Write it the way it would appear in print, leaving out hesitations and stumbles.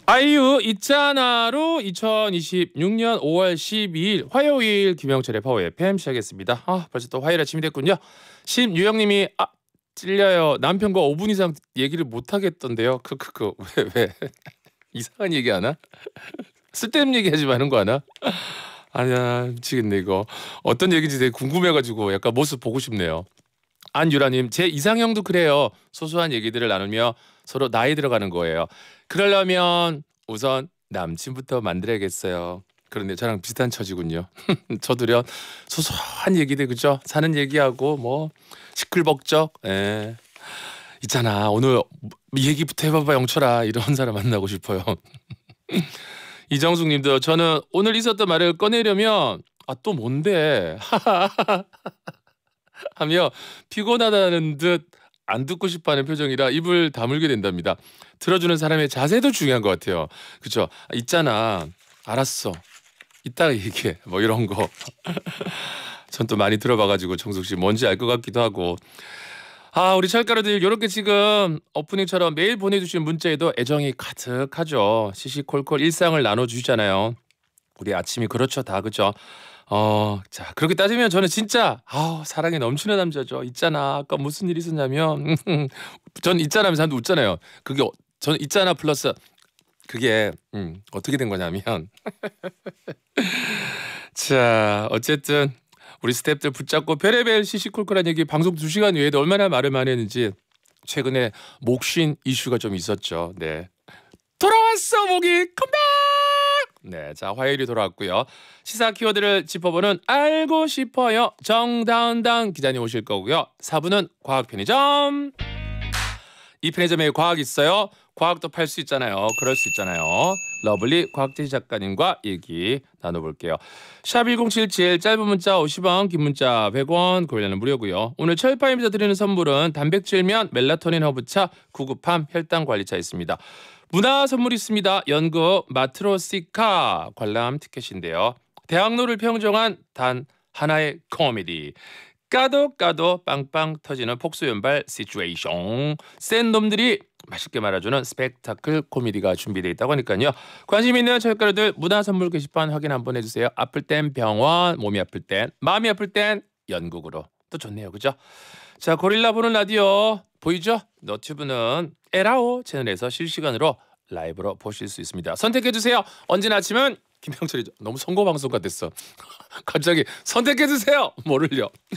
아이유 있잖아로 2026년 5월 12일 화요일 김영철의 파워 FM 시작했습니다. 벌써 또 화요일 아침이 됐군요. 심유영님이 찔려요. 남편과 5분 이상 얘기를 못 하겠던데요. 크크크 왜 이상한 얘기 하나? 쓸데없는 얘기 하지 마는 거 하나? 아니야 미치겠네 이거. 어떤 얘기인지 되게 궁금해가지고 약간 모습 보고 싶네요. 안유라님, 제 이상형도 그래요. 소소한 얘기들을 나누며 서로 나이 들어가는 거예요. 그러려면 우선 남친부터 만들어야겠어요. 그런데 저랑 비슷한 처지군요. 저도요 소소한 얘기들 그죠? 사는 얘기하고 뭐 시끌벅적. 있잖아 오늘 얘기부터 해봐봐 영철아 이런 사람 만나고 싶어요. 이정숙님도 저는 오늘 있었던 말을 꺼내려면 또 뭔데 하며 피곤하다는 듯 안 듣고 싶어하는 표정이라 입을 다물게 된답니다. 들어주는 사람의 자세도 중요한 것 같아요. 그렇죠? 있잖아. 알았어. 이따가 얘기해. 뭐 이런 거. 전 또 많이 들어봐가지고 정숙 씨 뭔지 알 것 같기도 하고. 우리 철가루들 이렇게 지금 오프닝처럼 매일 보내주신 문자에도 애정이 가득하죠. 시시콜콜 일상을 나눠주시잖아요. 우리 아침이 그렇죠 다 그죠? 자 그렇게 따지면 저는 진짜 사랑에 넘치는 남자죠. 있잖아 아까 무슨 일 있었냐면 전 있잖아 하면서 한테 웃잖아요. 그게 저는 있잖아 플러스 그게 어떻게 된 거냐면 자 어쨌든 우리 스태프들 붙잡고 별의별 시시콜콜한 얘기 방송 2시간 외에도 얼마나 말을 많이 했는지 최근에 목신 이슈가 좀 있었죠. 네 돌아왔어 목이 컴백. 네, 자 화요일이 돌아왔고요. 시사 키워드를 짚어보는 알고 싶어요. 정다운당 기자님 오실 거고요. 4부는 과학 편의점. 이 편의점에 과학 있어요. 과학도 팔 수 있잖아요. 그럴 수 있잖아요. 러블리 과학재지 작가님과 얘기 나눠볼게요. 샵 1077 짧은 문자 50원 긴 문자 100원 고릴라는 무료고요. 오늘 철파임에서 드리는 선물은 단백질면 멜라토닌 허브차 구급함 혈당관리차 있습니다. 문화 선물 있습니다. 연극 마트로시카 관람 티켓인데요. 대학로를 평정한 단 하나의 코미디. 까도 빵빵 터지는 폭소연발 시츄에이션. 센 놈들이 맛있게 말아주는 스펙타클 코미디가 준비되어 있다고 하니까요. 관심 있는 철가루들 문화 선물 게시판 확인 한번 해주세요. 아플 땐 병원, 몸이 아플 땐, 마음이 아플 땐 연극으로. 또 좋네요. 그죠? 자 고릴라 보는 라디오 보이죠? 너튜브는 에라오 채널에서 실시간으로 라이브로 보실 수 있습니다. 선택해주세요. 언제나 아침은 김영철이죠. 너무 선거 방송 같았어. 갑자기 선택해주세요. 뭐를요?